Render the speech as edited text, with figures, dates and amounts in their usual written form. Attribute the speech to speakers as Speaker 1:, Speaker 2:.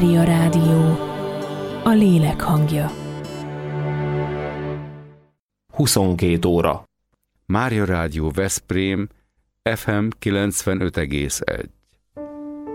Speaker 1: Mária Rádió, a lélek hangja.
Speaker 2: 22 óra.
Speaker 3: Mária Rádió Veszprém, FM 95,1.